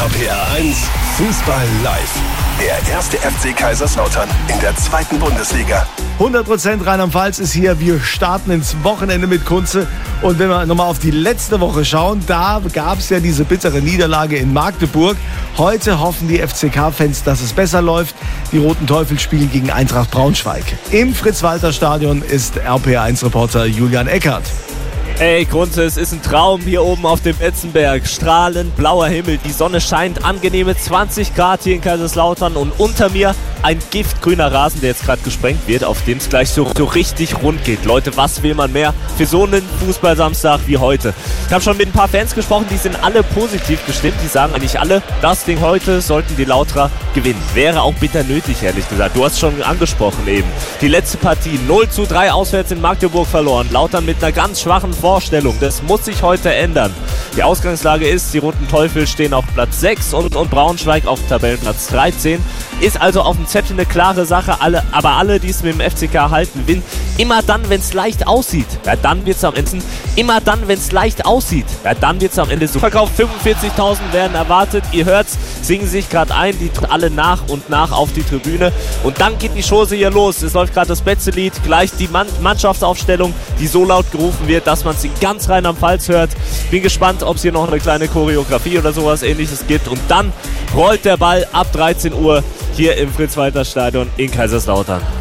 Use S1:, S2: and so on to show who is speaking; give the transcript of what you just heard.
S1: RPR 1 Fußball live. Der erste FC Kaiserslautern in der 2. Bundesliga.
S2: 100% Rheinland-Pfalz ist hier. Wir starten ins Wochenende mit Kunze. Und wenn wir nochmal auf die letzte Woche schauen, da gab es ja diese bittere Niederlage in Magdeburg. Heute hoffen die FCK-Fans, dass es besser läuft. Die Roten Teufel spielen gegen Eintracht Braunschweig. Im Fritz-Walter-Stadion ist RPR1-Reporter Julian Eckert.
S3: Ey, Kunze, es ist ein Traum hier oben auf dem Betzenberg. Strahlend blauer Himmel, die Sonne scheint, angenehme 20 Grad hier in Kaiserslautern und unter mir ein giftgrüner Rasen, der jetzt gerade gesprengt wird, auf dem es gleich so richtig rund geht. Leute, was will man mehr für so einen Fußballsamstag wie heute? Ich habe schon mit ein paar Fans gesprochen, die sind alle positiv gestimmt. Die sagen eigentlich alle, das Ding heute sollten die Lauterer gewinnen. Wäre auch bitter nötig, ehrlich gesagt. Du hast schon angesprochen eben. Die letzte Partie 0:3 auswärts in Magdeburg verloren. Lautern mit einer ganz schwachen Vorstellung. Das muss sich heute ändern. Die Ausgangslage ist, die Roten Teufel stehen auf Platz 6 und Braunschweig auf Tabellenplatz 13. Ist also auf dem Zettel eine klare Sache. Aber alle, die es mit dem FCK halten, gewinnen. Immer dann, wenn es leicht aussieht. Ja, dann wird es am Ende. Immer dann, wenn es leicht aussieht. Ja, dann wird es am Ende so. Verkauf 45.000 werden erwartet. Ihr hört's, singen sich gerade ein. Die treten alle nach und nach auf die Tribüne. Und dann geht die Chose hier los. Es läuft gerade das Betze-Lied. Gleich die Mannschaftsaufstellung, die so laut gerufen wird, dass man es in ganz Rheinland-Pfalz hört. Bin gespannt, ob es hier noch eine kleine Choreografie oder sowas Ähnliches gibt. Und dann rollt der Ball ab 13 Uhr hier im Fritz-Walter-Stadion in Kaiserslautern.